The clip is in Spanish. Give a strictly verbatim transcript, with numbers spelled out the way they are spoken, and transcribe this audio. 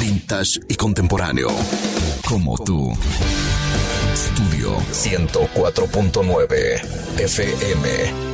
vintage y contemporáneo. Como tú. Studio ciento cuatro punto nueve F M.